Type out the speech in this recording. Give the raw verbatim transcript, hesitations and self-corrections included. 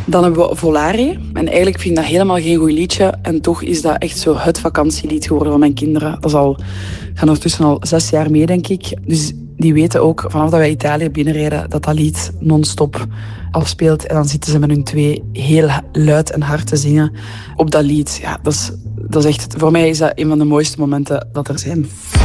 Dan hebben we Volare. En eigenlijk vind ik dat helemaal geen goed liedje. En toch is dat echt zo het vakantielied geworden van mijn kinderen. Dat is al, gaan ondertussen al zes jaar mee, denk ik. Dus die weten ook, vanaf dat wij Italië binnenreden, dat dat lied non-stop afspeelt. En dan zitten ze met hun twee heel luid en hard te zingen op dat lied. Ja, dat is, dat is echt, voor mij is dat een van de mooiste momenten dat er zijn.